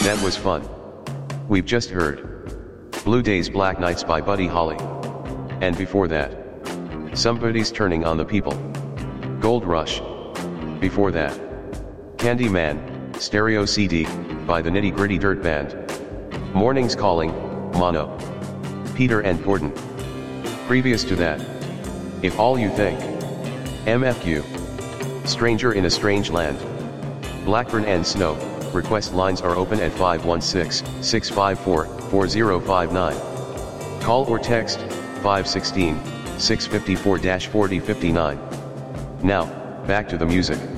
That was fun. We've just heard Blue Days Black Nights by Buddy Holly. And before that, Somebody's Turning on the People, Gold Rush. Before that, Candyman, Stereo CD, by the Nitty Gritty Dirt Band. Morning's Calling, Mono, Peter and Gordon. Previous to that, If All You Think, MFQ, Stranger in a Strange Land, Blackburn and Snow. Request lines are open at 516-654-4059. Call or text 516-654-4059. Now, back to the music.